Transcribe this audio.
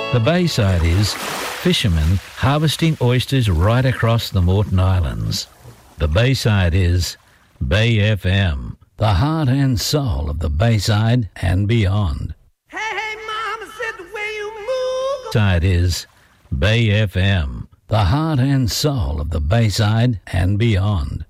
The Bayside is fishermen harvesting oysters right across the Moreton Islands. The Bayside is Bay FM, the heart and soul of the Bayside and beyond. Hey, mama said the way you move. Bayside is Bay FM, the heart and soul of the Bayside and beyond.